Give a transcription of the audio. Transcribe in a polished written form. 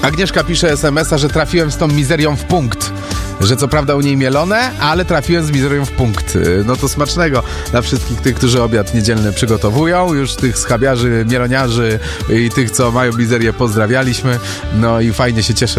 Agnieszka pisze SMS-a, że trafiłem z tą mizerią w punkt. Że co prawda u niej mielone, ale trafiłem z mizerią w punkt. No to smacznego dla wszystkich tych, którzy obiad niedzielny przygotowują. Już tych schabiarzy, mieloniarzy i tych, co mają mizerię, pozdrawialiśmy. No i fajnie się cieszę,